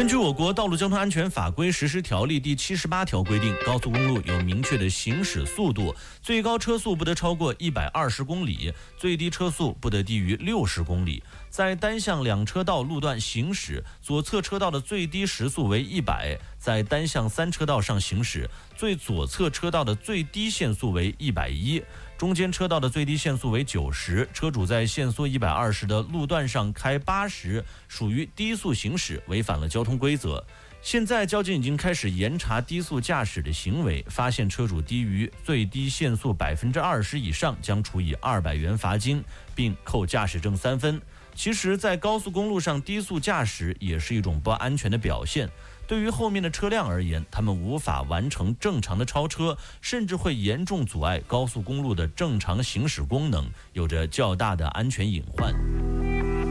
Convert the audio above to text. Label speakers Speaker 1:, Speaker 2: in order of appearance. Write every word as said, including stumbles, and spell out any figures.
Speaker 1: 根据我国道路交通安全法规实施条例第七十八条规定，高速公路有明确的行驶速度，最高车速不得超过一百二十公里，最低车速不得低于六十公里。在单向两车道路段行驶，左侧车道的最低时速为一百；在单向三车道上行驶，最左侧车道的最低限速为一百一，中间车道的最低限速为九十。车主在限速一百二十的路段上开八十，属于低速行驶，违反了交通规则。现在交警已经开始严查低速驾驶的行为，发现车主低于最低限速百分之二十以上，将处以二百元罚金，并扣驾驶证三分。其实，在高速公路上低速驾驶也是一种不安全的表现。对于后面的车辆而言，他们无法完成正常的超车，甚至会严重阻碍高速公路的正常行驶功能，有着较大的安全隐患。